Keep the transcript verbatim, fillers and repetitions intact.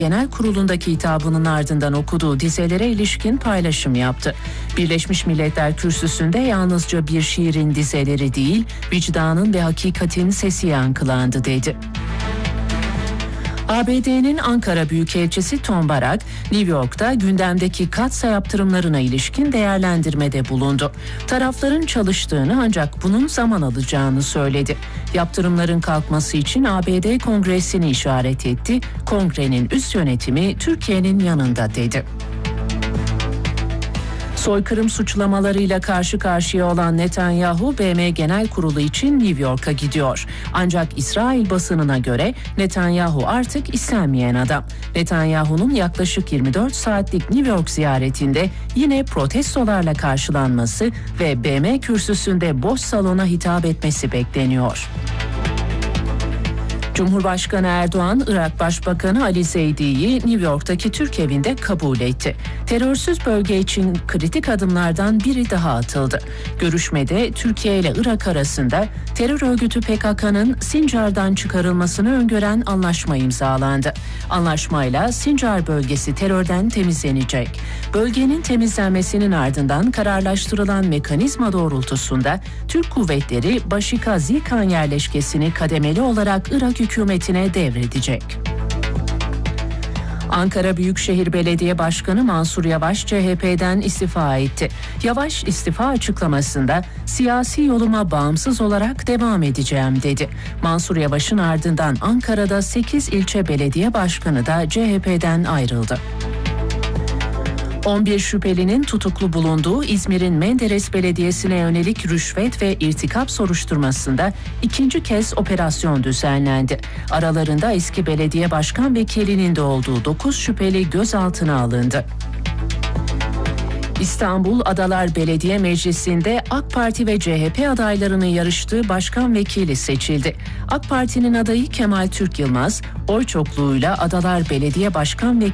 Genel Kurulu'ndaki hitabının ardından okuduğu dizelere ilişkin paylaşım yaptı. Birleşmiş Milletler Kürsüsü'nde yalnızca bir şiirin dizeleri değil, vicdanın ve hakikatin sesi yankılandı dedi. A B D'nin Ankara Büyükelçisi Tom Barak, New York'ta gündemdeki Katsa yaptırımlarına ilişkin değerlendirmede bulundu. Tarafların çalıştığını ancak bunun zaman alacağını söyledi. Yaptırımların kalkması için A B D Kongresi'ni işaret etti. Kongrenin üst yönetimi Türkiye'nin yanında dedi. Soykırım suçlamalarıyla karşı karşıya olan Netanyahu, B M Genel Kurulu için New York'a gidiyor. Ancak İsrail basınına göre Netanyahu artık istenmeyen adam. Netanyahu'nun yaklaşık yirmi dört saatlik New York ziyaretinde yine protestolarla karşılanması ve B M kürsüsünde boş salona hitap etmesi bekleniyor. Cumhurbaşkanı Erdoğan, Irak Başbakanı Ali Zeydi'yi New York'taki Türk evinde kabul etti. Terörsüz bölge için kritik adımlardan biri daha atıldı. Görüşmede Türkiye ile Irak arasında terör örgütü P K K'nın Sincar'dan çıkarılmasını öngören anlaşma imzalandı. Anlaşmayla Sincar bölgesi terörden temizlenecek. Bölgenin temizlenmesinin ardından kararlaştırılan mekanizma doğrultusunda Türk kuvvetleri Başika Zikan yerleşkesini kademeli olarak Irak hükümetine devredecek. Ankara Büyükşehir Belediye Başkanı Mansur Yavaş C H P'den istifa etti. Yavaş istifa açıklamasında siyasi yoluma bağımsız olarak devam edeceğim dedi. Mansur Yavaş'ın ardından Ankara'da sekiz ilçe belediye başkanı da C H P'den ayrıldı. on bir şüphelinin tutuklu bulunduğu İzmir'in Menderes Belediyesi'ne yönelik rüşvet ve irtikap soruşturmasında ikinci kez operasyon düzenlendi. Aralarında eski belediye başkan vekilinin de olduğu dokuz şüpheli gözaltına alındı. İstanbul Adalar Belediye Meclisi'nde AK Parti ve C H P adaylarının yarıştığı başkan vekili seçildi. AK Parti'nin adayı Kemal Türk Yılmaz, oy çokluğuyla Adalar Belediye Başkan Vekili